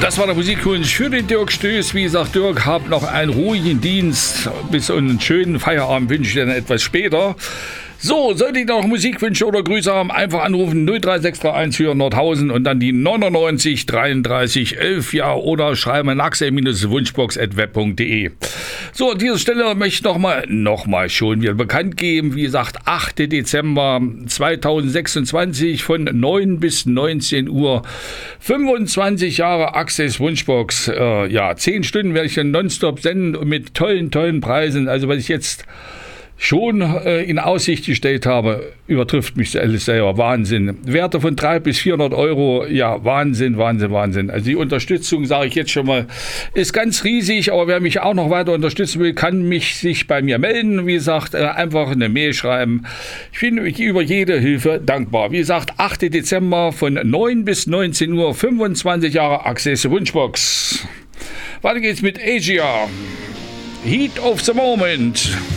Das war der Musikwunsch für den Dirk Stöß. Wie gesagt, Dirk, hab noch einen ruhigen Dienst bis und einen schönen Feierabend wünsche ich dir dann etwas später. So, sollte ich noch Musikwünsche oder Grüße haben, einfach anrufen 03631 für Nordhausen und dann die 99 33 11, ja, oder schreiben an axel-wunschbox@web.de. So, an dieser Stelle möchte ich nochmal schon wieder bekannt geben, wie gesagt, 8. Dezember 2026 von 9 bis 19 Uhr, 25 Jahre Axels Wunschbox, 10 Stunden werde ich dann nonstop senden und mit tollen Preisen, also was ich jetzt schon in Aussicht gestellt habe, übertrifft mich alles selber. Wahnsinn. Werte von 300 bis 400 Euro, ja, Wahnsinn. Also die Unterstützung, sage ich jetzt schon mal, ist ganz riesig, aber wer mich auch noch weiter unterstützen will, kann sich bei mir melden. Wie gesagt, einfach eine Mail schreiben. Ich bin über jede Hilfe dankbar. Wie gesagt, 8. Dezember von 9 bis 19 Uhr, 25 Jahre Axels Wunschbox. Weiter geht's mit Asia. Heat of the Moment.